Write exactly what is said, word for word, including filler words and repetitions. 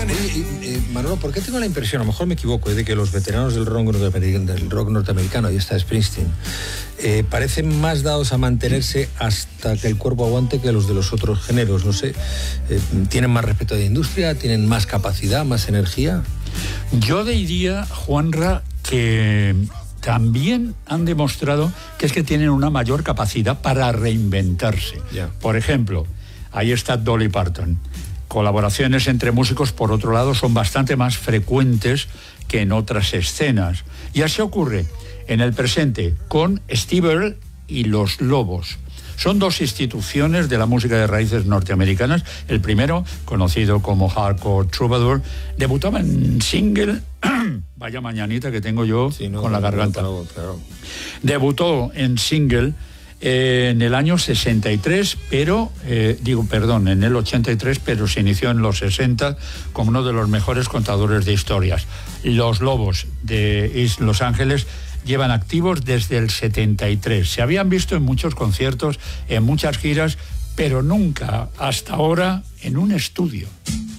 Oye, eh, Manolo, ¿por qué tengo la impresión, a lo mejor me equivoco, de que los veteranos del rock norteamericano, del rock norteamericano y está Springsteen, eh, parecen más dados a mantenerse hasta que el cuerpo aguante que los de los otros géneros? No sé, eh, ¿tienen más respeto de industria? ¿Tienen más capacidad, más energía? Yo diría, Juanra, que también han demostrado que es que tienen una mayor capacidad para reinventarse. Yeah. Por ejemplo, ahí está Dolly Parton. Colaboraciones entre músicos, por otro lado, son bastante más frecuentes que en otras escenas. Y así ocurre en el presente con Steve Earle y Los Lobos. Son dos instituciones de la música de raíces norteamericanas. El primero, conocido como Hardcore Troubadour, debutaba en single, vaya mañanita que tengo yo sí, no, con la garganta. Claro, claro. Debutó en single eh, en el año sesenta y tres, pero, eh, digo, perdón, en el ochenta y tres, pero se inició en los sesenta como uno de los mejores contadores de historias. Los Lobos de East Los Ángeles llevan activos desde el setenta y tres. Se habían visto en muchos conciertos, en muchas giras, pero nunca hasta ahora en un estudio.